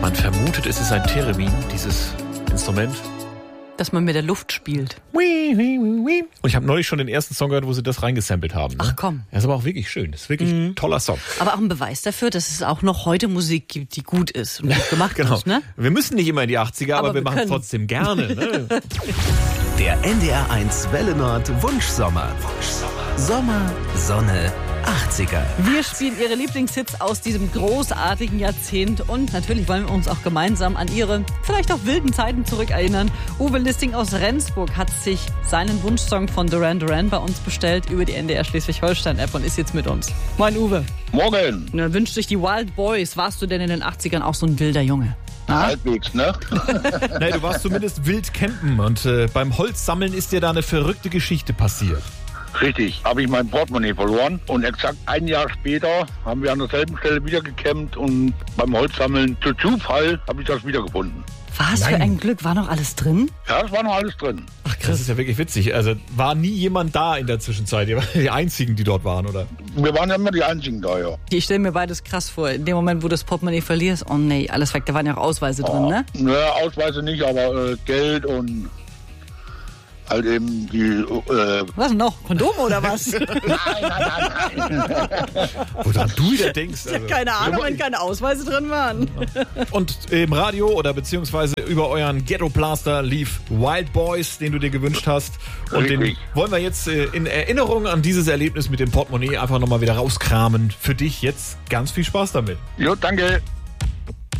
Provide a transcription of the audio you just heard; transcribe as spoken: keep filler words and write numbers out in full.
Man vermutet, es ist ein Theremin, dieses Instrument. Dass man mit der Luft spielt. Und ich habe neulich schon den ersten Song gehört, wo sie das reingesampelt haben. Ne? Ach komm. Das ist aber auch wirklich schön. Das ist wirklich mhm. ein toller Song. Aber auch ein Beweis dafür, dass es auch noch heute Musik gibt, die gut ist und gut gemacht genau. ist. Ne? Wir müssen nicht immer in die achtziger, aber, aber wir, wir machen es trotzdem gerne. Ne? Der N D R eins Welle Nord Wunschsommer. Wunschsommer. Sommer, Sonne, achtziger. Wir spielen ihre Lieblingshits aus diesem großartigen Jahrzehnt und natürlich wollen wir uns auch gemeinsam an ihre vielleicht auch wilden Zeiten zurückerinnern. Uwe Listing aus Rendsburg hat sich seinen Wunschsong von Duran Duran bei uns bestellt über die N D R Schleswig-Holstein-App und ist jetzt mit uns. Moin Uwe. Morgen. Und er wünscht sich die Wild Boys. Warst du denn in den achtzigern auch so ein wilder Junge? Ah? Halbwegs, ne? Nein, du warst zumindest wild campen und äh, beim Holzsammeln ist dir da eine verrückte Geschichte passiert. Richtig, habe ich mein Portemonnaie verloren und exakt ein Jahr später haben wir an derselben Stelle wieder gecampt und beim Holzsammeln zu Zufall habe ich das wiedergefunden. Was für ein Glück, war noch alles drin? Ja, es war noch alles drin. Ach krass, das ist ja wirklich witzig. Also war nie jemand da in der Zwischenzeit, ihr wart die Einzigen, die dort waren, oder? Wir waren ja immer die Einzigen da, ja. Ich stelle mir beides krass vor, in dem Moment, wo du das Portemonnaie verlierst, oh nee, alles weg, da waren ja auch Ausweise oh, drin, ne? Naja, Ausweise nicht, aber äh, Geld und halt eben die... Äh was noch? Kondome oder was? nein, nein, nein, nein. Woran du wieder denkst. Ich habe keine Ahnung, wenn keine Ausweise drin waren. Und im Radio oder beziehungsweise über euren Ghetto Blaster lief Wild Boys, den du dir gewünscht hast. Und Richtig. den wollen wir jetzt in Erinnerung an dieses Erlebnis mit dem Portemonnaie einfach nochmal wieder rauskramen. Für dich jetzt ganz viel Spaß damit. Jo, danke.